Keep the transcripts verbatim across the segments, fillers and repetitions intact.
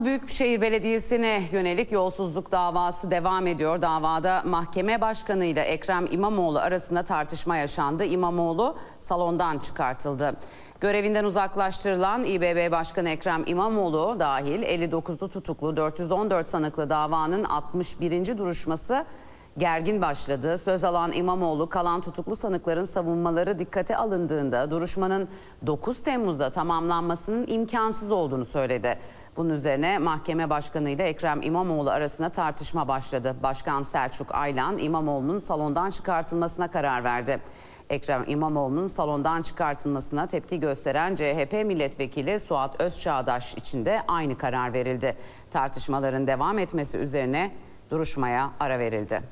Büyükşehir Belediyesi'ne yönelik yolsuzluk davası devam ediyor. Davada mahkeme başkanı ile Ekrem İmamoğlu arasında tartışma yaşandı. İmamoğlu salondan çıkartıldı. Görevinden uzaklaştırılan İBB Başkanı Ekrem İmamoğlu dahil elli dokuzlu tutuklu dört yüz on dört sanıklı davanın altmış birinci duruşması gergin başladı. Söz alan İmamoğlu kalan tutuklu sanıkların savunmaları dikkate alındığında duruşmanın dokuz Temmuz'da tamamlanmasının imkansız olduğunu söyledi. Bunun üzerine mahkeme başkanı ile Ekrem İmamoğlu arasında tartışma başladı. Başkan Selçuk Aylan İmamoğlu'nun salondan çıkartılmasına karar verdi. Ekrem İmamoğlu'nun salondan çıkartılmasına tepki gösteren C H P milletvekili Suat Özçağdaş için de aynı karar verildi. Tartışmaların devam etmesi üzerine duruşmaya ara verildi.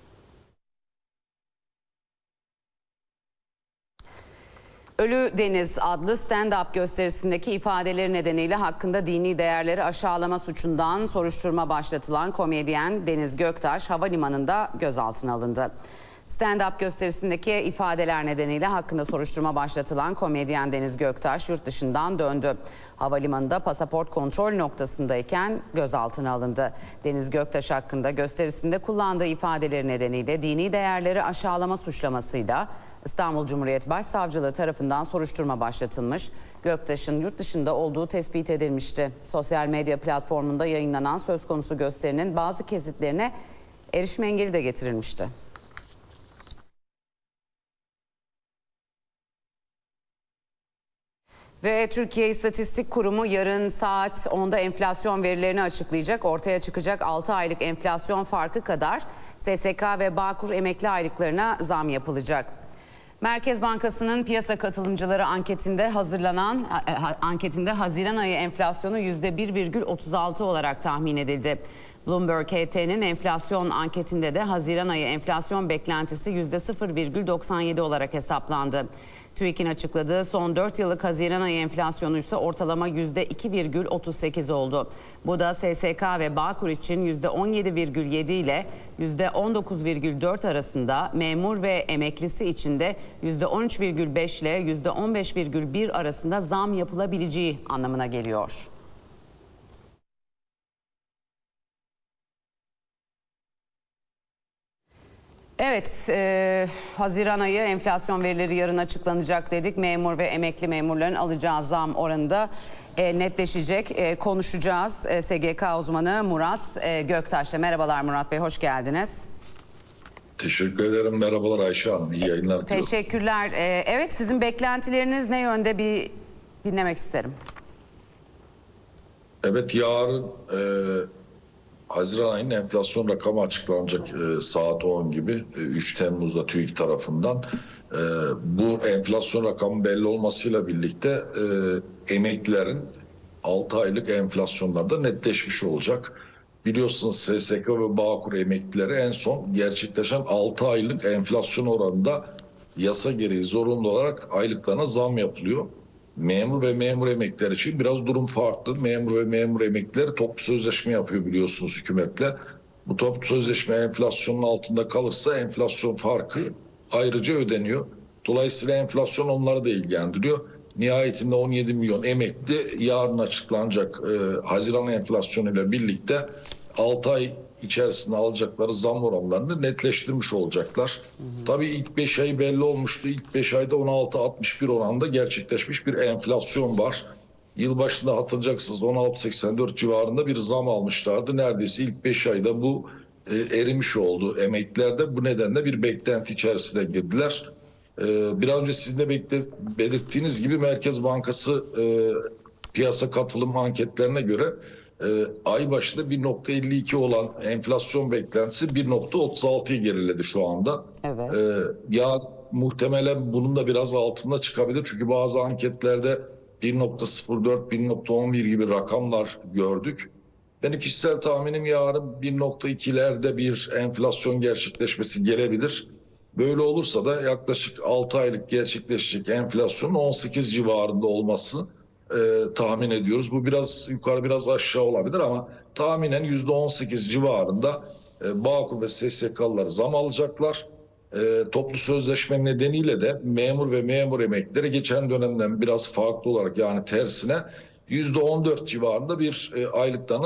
Ölü Deniz adlı stand-up gösterisindeki ifadeleri nedeniyle hakkında dini değerleri aşağılama suçundan soruşturma başlatılan komedyen Deniz Göktaş havalimanında gözaltına alındı. Stand-up gösterisindeki ifadeler nedeniyle hakkında soruşturma başlatılan komedyen Deniz Göktaş yurt dışından döndü. Havalimanında pasaport kontrol noktasındayken gözaltına alındı. Deniz Göktaş hakkında gösterisinde kullandığı ifadeleri nedeniyle dini değerleri aşağılama suçlamasıyla İstanbul Cumhuriyet Başsavcılığı tarafından soruşturma başlatılmış. Göktaş'ın yurt dışında olduğu tespit edilmişti. Sosyal medya platformunda yayınlanan söz konusu gösterinin bazı kesitlerine erişim engeli de getirilmişti. Ve Türkiye İstatistik Kurumu yarın saat onda enflasyon verilerini açıklayacak. Ortaya çıkacak altı aylık enflasyon farkı kadar S S K ve Bağkur emekli aylıklarına zam yapılacak. Merkez Bankası'nın piyasa katılımcıları anketinde hazırlanan anketinde Haziran ayı enflasyonu yüzde bir virgül otuz altı olarak tahmin edildi. Bloomberg H T'nin enflasyon anketinde de Haziran ayı enflasyon beklentisi yüzde sıfır virgül doksan yedi olarak hesaplandı. TÜİK'in açıkladığı son dört yıllık Haziran ayı enflasyonu ise ortalama yüzde iki virgül otuz sekiz oldu. Bu da S S K ve Bağkur için yüzde on yedi virgül yedi ile yüzde on dokuz virgül dört arasında, memur ve emeklisi için de yüzde on üç virgül beş ile yüzde on beş virgül bir arasında zam yapılabileceği anlamına geliyor. Evet, e, Haziran ayı enflasyon verileri yarın açıklanacak dedik. Memur ve emekli memurların alacağı zam oranında e, netleşecek. E, konuşacağız. E, S G K uzmanı Murat e, Göktaş'la. Merhabalar Murat Bey, hoş geldiniz. Teşekkür ederim. Merhabalar Ayşe Hanım. İyi yayınlar diliyorum. Teşekkürler. E, evet, sizin beklentileriniz ne yönde, bir dinlemek isterim. Evet, yarın e, Haziran ayının enflasyon rakamı açıklanacak e, saat on gibi e, üç Temmuz'da TÜİK tarafından. E, bu enflasyon rakamı belli olmasıyla birlikte e, emeklilerin altı aylık enflasyonlarda netleşmiş olacak. Biliyorsunuz S S K ve Bağkur emeklileri en son gerçekleşen altı aylık enflasyon oranında yasa gereği zorunlu olarak aylıklarına zam yapılıyor. Memur ve memur emekliler için biraz durum farklı. Memur ve memur emeklileri toplu sözleşme yapıyor biliyorsunuz hükümetle. Bu toplu sözleşme enflasyonun altında kalırsa enflasyon farkı ayrıca ödeniyor. Dolayısıyla enflasyon onları da ilgilendiriyor. Nihayetinde on yedi milyon emekli yarın açıklanacak e, Haziran enflasyonuyla birlikte altı ay içerisinde alacakları zam oranlarını netleştirmiş olacaklar. Hı hı. Tabii ilk beş ay belli olmuştu. İlk beş ayda on altı altmış bir oranında gerçekleşmiş bir enflasyon var. Yılbaşında hatırlayacaksınız on altı seksen dört civarında bir zam almışlardı. Neredeyse ilk beş ayda bu e, erimiş oldu. Emekliler de bu nedenle bir beklenti içerisine girdiler. E, biraz önce sizin de bekle, belirttiğiniz gibi Merkez Bankası e, piyasa katılım anketlerine göre e, ay başında bir nokta elli iki olan enflasyon beklentisi bir nokta otuz altıya geriledi şu anda. Evet. E, ya muhtemelen bunun da biraz altında çıkabilir. Çünkü bazı anketlerde bir nokta sıfır dört, bir nokta on bir gibi rakamlar gördük. Benim kişisel tahminim yarın bir nokta ikilerde bir enflasyon gerçekleşmesi gelebilir. Böyle olursa da yaklaşık altı aylık gerçekleşecek enflasyonun on sekiz civarında olması e, tahmin ediyoruz. Bu biraz yukarı biraz aşağı olabilir ama tahminen yüzde on sekiz civarında e, Bağkur ve S S K'lılar zam alacaklar. E, toplu sözleşme nedeniyle de memur ve memur emeklileri geçen dönemden biraz farklı olarak yani tersine yüzde on dört civarında bir e, aylıktan